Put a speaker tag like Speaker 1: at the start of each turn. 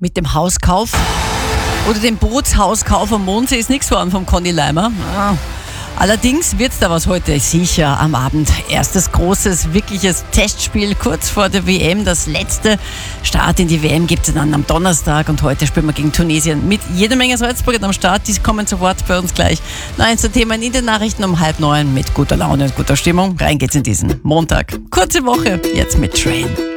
Speaker 1: mit dem Hauskauf oder dem Bootshauskauf am Mondsee ist nichts geworden vom Conny Leimer. Allerdings wird es da was heute sicher am Abend. Erstes großes, wirkliches Testspiel kurz vor der WM. Das letzte Start in die WM gibt es dann am Donnerstag und heute spielen wir gegen Tunesien mit jeder Menge Salzburger am Start. Die kommen sofort bei uns gleich. Nein, zu Themen in den Nachrichten um 8:30 mit guter Laune und guter Stimmung. Rein geht's in diesen Montag. Kurze Woche, jetzt mit Train.